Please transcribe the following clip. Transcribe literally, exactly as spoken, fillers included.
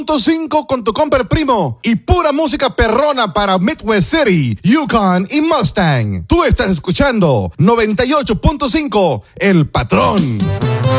cinco con tu compa el primo y pura música perrona para Midwest City, Yukon y Mustang. Tú estás escuchando noventa y ocho punto cinco El Patrón.